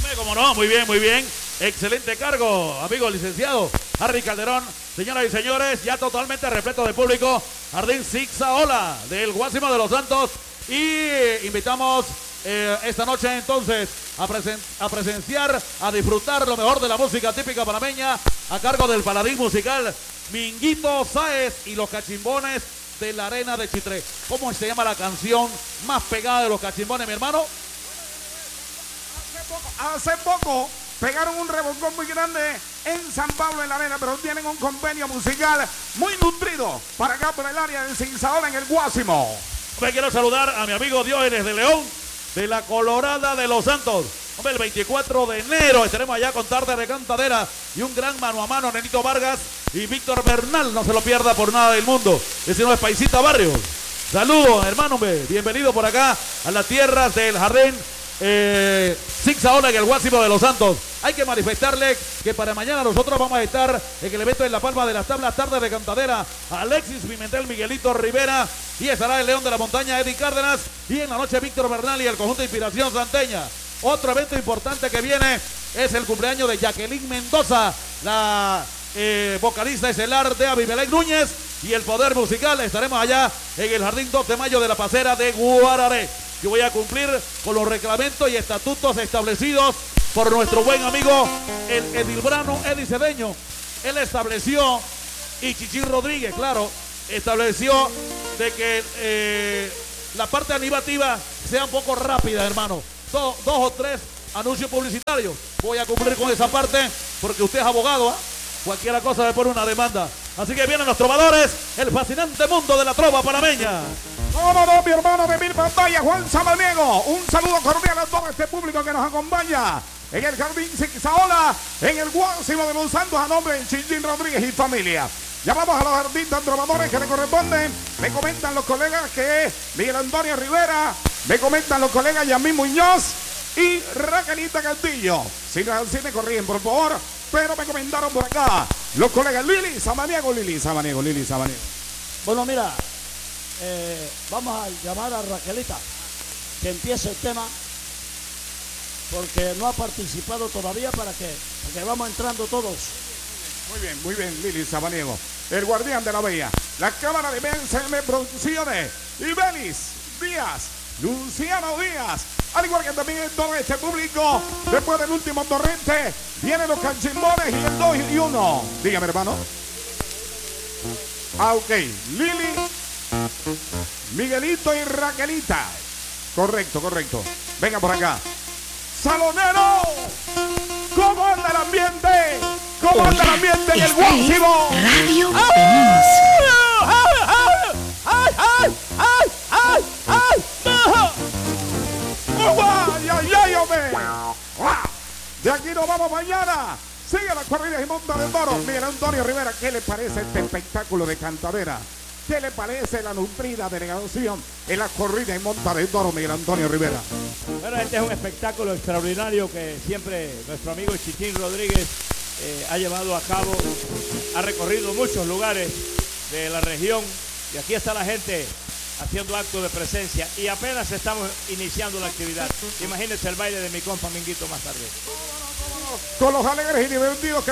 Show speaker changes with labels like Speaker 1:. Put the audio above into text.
Speaker 1: Como no, muy bien, muy bien. Excelente cargo, amigo licenciado Harry Calderón. Señoras y señores, ya totalmente repleto de público. Jardín Zigzaola del Guásimo de los Santos. Y invitamos esta noche entonces a presenciar, a disfrutar lo mejor de la música típica panameña a cargo del paladín musical Minguito Sáez y los Cachimbones de la Arena de Chitré. ¿Cómo se llama la canción más pegada de los Cachimbones, mi hermano?
Speaker 2: Hace poco pegaron un revolcón muy grande en San Pablo en la Arena, pero tienen un convenio musical muy nutrido para acá por el área de Zigzaola en el Guásimo.
Speaker 1: Me quiero saludar a mi amigo Diógenes de León, de la Colorada de los Santos. Hombre, el 24 de enero estaremos allá con tarde de cantadera y un gran mano a mano, Nenito Vargas y Víctor Bernal. No se lo pierda por nada del mundo. Ese no es Paisita Barrios. Saludos, hermano, hombre. Bienvenido por acá a las tierras del Jardín Zigzaola en el Guásimo de los Santos. Hay que manifestarle que para mañana nosotros vamos a estar en el evento en La Palma de las Tablas, tarde de cantadera. Alexis Pimentel, Miguelito Rivera y estará el León de la Montaña, Eddie Cárdenas, y en la noche Víctor Bernal y el conjunto de Inspiración Santeña. Otro evento importante que viene es el cumpleaños de Jacqueline Mendoza, la vocalista estelar de Abimelec Núñez, y el poder musical. Estaremos allá en el Jardín 2 de Mayo de la Pasera de Guararé. Yo voy a cumplir con los reglamentos y estatutos establecidos por nuestro buen amigo el edilbrano Eddie Cedeño. Él estableció, y Chichín Rodríguez, claro, estableció de que la parte animativa sea un poco rápida, hermano. Dos o tres anuncios publicitarios. Voy a cumplir con esa parte porque usted es abogado, ¿eh? Cualquier cosa le pone una demanda. Así que vienen los trovadores, el fascinante mundo de la trova panameña.
Speaker 2: No, mi hermano de mil pantallas, Juan Samaniego. Un saludo cordial a todo este público que nos acompaña en el Jardín Zigzaola, en el Guásimo de los Santos, a nombre de Chichín Rodríguez y familia. Llamamos a los artistas trovadores que le corresponden. Me comentan los colegas que Miguel Antonio Rivera, me comentan los colegas Yamín Muñoz y Raquelita Castillo. Si no es así, me corrigen, por favor. Pero me comentaron por acá los colegas Lili Samaniego.
Speaker 3: Bueno, mira, vamos a llamar a Raquelita que empiece el tema, porque no ha participado todavía porque vamos entrando todos.
Speaker 2: Muy bien, Lili Samaniego, el guardián de la bella. La cámara de BCM Producciones, Ibelis Díaz, Luciano Díaz, al igual que también todo este público. Después del último torrente vienen los Cachimbones y el 2 y 1. Dígame, hermano. Ok, Lili, Miguelito y Raquelita. Correcto. Venga por acá. Salonero, ¿cómo anda el ambiente? ¿Cómo anda el ambiente en el Guásimo?
Speaker 4: Radio Venimos.
Speaker 2: ¡Ay, hombre! De aquí nos vamos mañana. Sigue las corridas y monta de toro. Miguel Antonio Rivera, ¿qué le parece este espectáculo de cantadera? ¿Qué le parece la nutrida delegación en las corridas y monta de toro, Miguel Antonio Rivera?
Speaker 5: Bueno, este es un espectáculo extraordinario que siempre nuestro amigo Chichín Rodríguez ha llevado a cabo. Ha recorrido muchos lugares de la región y aquí está la gente haciendo acto de presencia y apenas estamos iniciando la actividad. Imagínense el baile de mi compa Minguito más tarde.
Speaker 2: Con los alegres y divertidos que